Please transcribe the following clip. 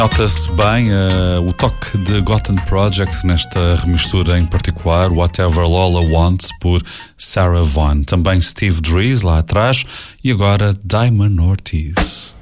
Nota-se bem o toque de Gotham Project nesta remistura em particular, Whatever Lola Wants, por Sarah Vaughan. Também Steve Dries lá atrás e agora Diamond Ortiz.